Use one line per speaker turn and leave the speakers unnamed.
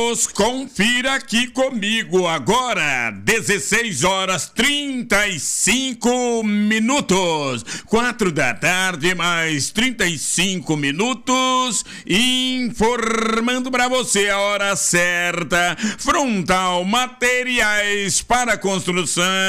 Confira aqui comigo agora, 16 horas 35 minutos, 4 da tarde mais 35 minutos, informando para você a hora certa. Frontal Materiais para Construção